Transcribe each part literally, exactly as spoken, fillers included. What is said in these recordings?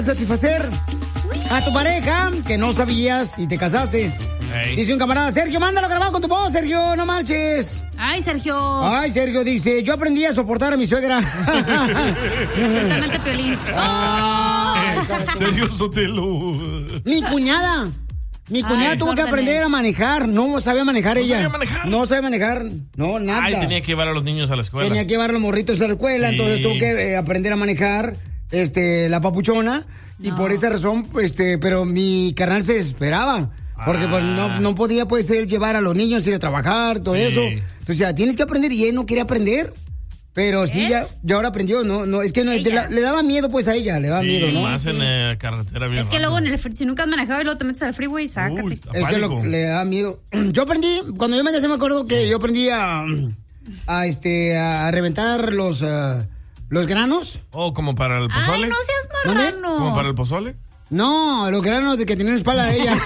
satisfacer a tu pareja que no sabías y te casaste. Hey. Dice un camarada, Sergio, mándalo grabado con tu voz, Sergio, no marches. Ay, Sergio. Ay, Sergio dice, yo aprendí a soportar a mi suegra. Exactamente, Piolín. Ay, Sergio Sotelo. Mi cuñada. Mi cuñada Ay, tuvo que aprender a manejar. No sabía manejar ¿No ella. sabía manejar? No sabía manejar. No, nada. Ay, tenía que llevar a los niños a la escuela. Tenía que llevar a los morritos a la escuela, sí. Entonces tuvo que eh, aprender a manejar este, la papuchona. No. Y por esa razón, este, pero mi carnal se desesperaba. Porque ah. pues no, no podía pues él llevar a los niños, ir a trabajar, todo sí. eso. Entonces ya tienes que aprender y él no quería aprender. Pero ¿Eh? sí, ya, ya ahora aprendió, no, no, es que no, la, le daba miedo pues a ella, le daba sí, miedo, ¿no? Más en la carretera bien Es que rápido. Luego en el, si nunca has manejado y luego te metes al freeway, sácate. Uy, es que lo, le da miedo. Yo aprendí, cuando yo me casé me acuerdo que yo aprendí a, a este, a reventar los, uh, los granos. Oh, como para el pozole. Ay, no seas marrano. ¿Como para el pozole? No, los granos de que tienen espalda de ella.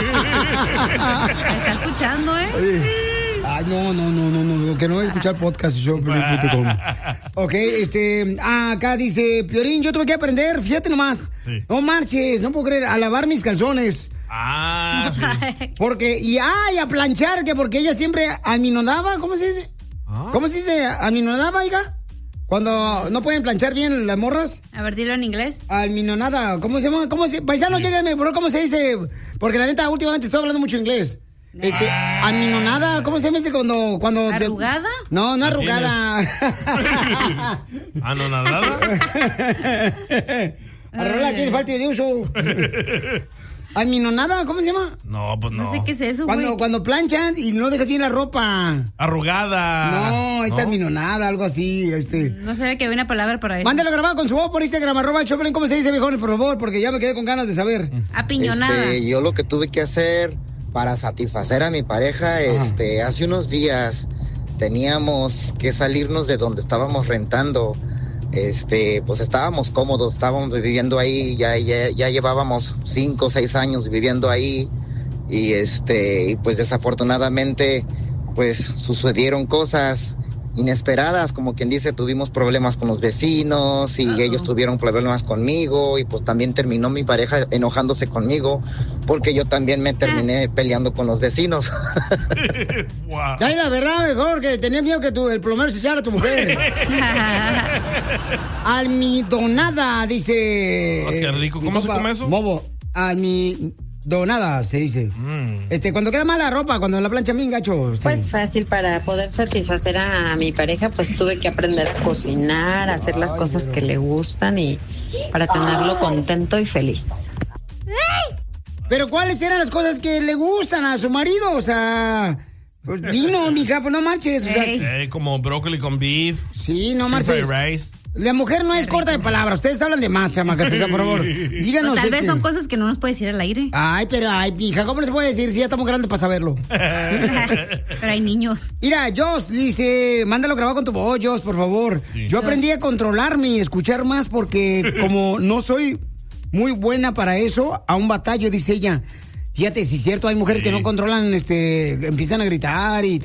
Me está escuchando, ¿eh? Oye. Ay, no, no, no, no, no, que no voy a escuchar podcast show punto com. Ok, este, ah, acá dice, Piorín, yo tuve que aprender, fíjate nomás, sí. No marches, no puedo creer, a lavar mis calzones. Ah, sí. Porque, y ay, a planchar, que porque ella siempre alminonaba, ¿cómo se dice? ¿Ah? ¿Cómo se dice? ¿Alminonaba, hija? Cuando no pueden planchar bien las morras. A ver, dilo en inglés. Alminonada, ¿cómo se llama? ¿Cómo se, paisano, sí. Lléguenme, bro, ¿cómo se dice? Porque la neta, últimamente estoy hablando mucho inglés. Este, ah. Alminonada, ¿cómo se llama ese cuando, cuando ¿Arrugada? Te... No, no arrugada. ¿Anonadada? Arrugada tiene falta de uso. ¿Alminonada? ¿Cómo se llama? No, pues no. No sé qué es eso, Cuando, güey. cuando planchan y no dejas bien la ropa. Arrugada. No, es ¿no? alminonada, algo así, este. No sabía que había una palabra para eso. Mándalo grabado con su voz por Instagram, arroba Choplin, ¿cómo se dice, viejón, por favor? Porque ya me quedé con ganas de saber. Apiñonada. Este, yo lo que tuve que hacer para satisfacer a mi pareja, Ajá. este, hace unos días teníamos que salirnos de donde estábamos rentando. Este, pues estábamos cómodos, estábamos viviendo ahí, ya, ya, ya llevábamos cinco o seis años viviendo ahí, y este, y pues desafortunadamente, pues sucedieron cosas inesperadas, como quien dice, tuvimos problemas con los vecinos y uh-oh. ellos tuvieron problemas conmigo, y pues también terminó mi pareja enojándose conmigo porque yo también me terminé peleando con los vecinos. Wow. Ya, la verdad, mejor que tenía miedo que tu, el plomero se echara a tu mujer. Almidonada, dice. Oh, qué rico. ¿Cómo se come eso? Bobo, almi... Donada, se dice. Mm. Este, cuando queda mala ropa, cuando la plancha bien gacho. Este. Pues fácil, para poder satisfacer a mi pareja, pues tuve que aprender a cocinar, a hacer las Ay, cosas pero... que le gustan y para tenerlo contento y feliz. Pero ¿cuáles eran las cosas que le gustan a su marido? O sea, pues dino, mija, pues no marches. O sea, hey, como brócoli con beef. Sí, no marches. Rice. La mujer no es corta de palabras. Ustedes hablan de más, chamacas, o sea, por favor. Díganos. Pues tal vez que... son cosas que no nos puede decir al aire. Ay, pero, ay, hija, ¿cómo les puede decir si ya estamos grandes para saberlo? Pero hay niños. Mira, Joss dice, mándalo grabado con tu voz, Joss, por favor. Sí. Yo aprendí a controlarme y escuchar más porque como no soy muy buena para eso, a un batallo, dice ella. Fíjate, si es cierto, hay mujeres sí. que no controlan, este, empiezan a gritar y